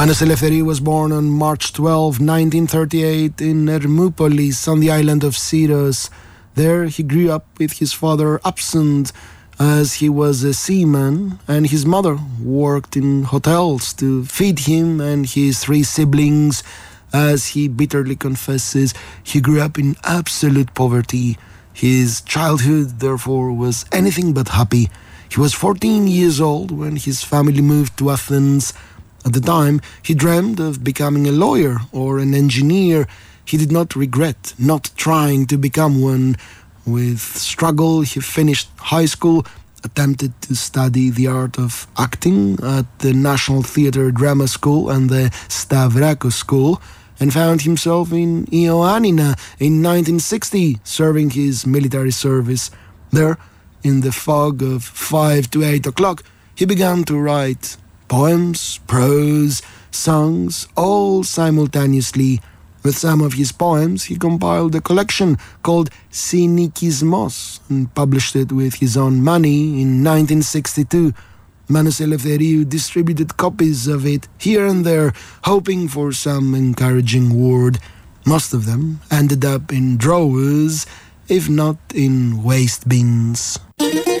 Manos Eleftheriou was born on March 12, 1938 in Hermopolis on the island of Syros. There he grew up with his father absent as he was a seaman, and his mother worked in hotels to feed him and his three siblings. As he bitterly confesses, he grew up in absolute poverty. His childhood, therefore, was anything but happy. He was 14 years old when his family moved to Athens. At the time, he dreamed of becoming a lawyer or an engineer. He did not regret not trying to become one. With struggle, he finished high school, attempted to study the art of acting at the National Theatre Drama School and the Stavrakos School, and found himself in Ioannina in 1960, serving his military service. There, in the fog of 5 to 8 o'clock, he began to write poems, prose, songs, all simultaneously. With some of his poems, he compiled a collection called Synikismos and published it with his own money in 1962. Manos Eleftheriou distributed copies of it here and there, hoping for some encouraging word. Most of them ended up in drawers, if not in waste bins.